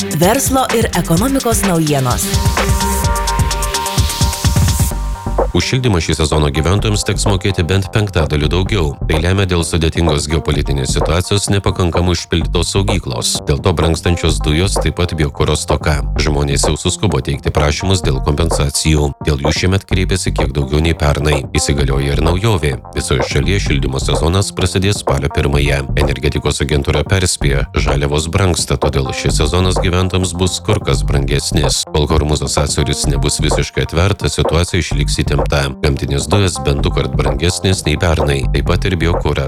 Verslo ir ekonomikos naujienos. Už šildymą šį sezoną gyventojams teks mokėti bent 5% daugiau. Tai lemia dėl sudėtingos geopolitinės situacijos nepakankamai užpildytos saugyklos. Dėl to brangstančios dujos, taip pat biokuro stoka. Žmonės jau suskubo teikti prašymus dėl kompensacijų. Dėl jų šiemet kreipėsi kiek daugiau nei pernai. Įsigalioja ir naujovė. Visoje šalyje šildymo sezonas prasidės spalio 1-ąją. Energetikos agentūra perspėja, žaliavos brangsta, todėl šis sezonas gyventojams bus kur kas brangesnis. Kol Hormūzo sąsiauris nebus visiškai atvertas, situacija išliks įtempta. Gamtinės dujos bent 2 kart brangesnės nei pernai, taip pat ir biokuras.